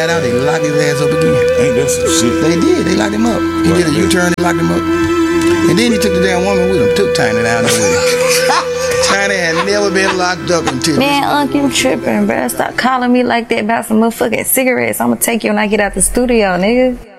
got out, they locked his ass up again. Ain't that some shit? They did. They locked him up. He did a U-turn. They locked him up. And then he took the damn woman with him. Took Tiny down there with him. Tiny had never been locked up until. Man, Uncle, you tripping, bro. Stop calling me like that about some motherfucking cigarettes. I'm gonna take you when I get out the studio, nigga.